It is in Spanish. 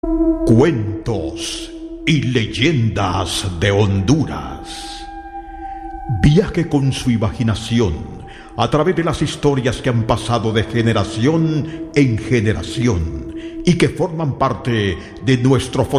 Cuentos y leyendas de Honduras. Viaje con su imaginación a través de las historias que han pasado de generación en generación y que forman parte de nuestro folclore